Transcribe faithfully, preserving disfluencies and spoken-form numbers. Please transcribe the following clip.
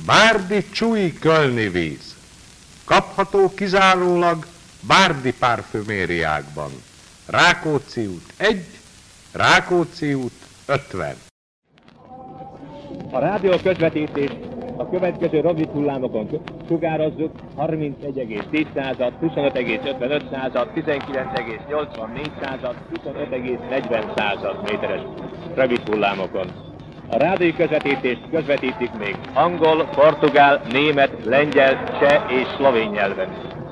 Bárdi Csúly Kölni víz. Kapható kizárólag Bárdi parfümériákban. Rákóczi út egy, Rákóczi út ötven. A rádió közvetítés a következő rövid hullámokon sugározzuk: harmincegy egész tíz század, huszonöt egész ötvenöt század, tizenkilenc egész nyolcvannégy század, huszonöt egész negyven század méteres rövid hullámokon. A rádió közvetítést közvetítik még angol, portugál, német, lengyel, cseh és szlovén nyelven.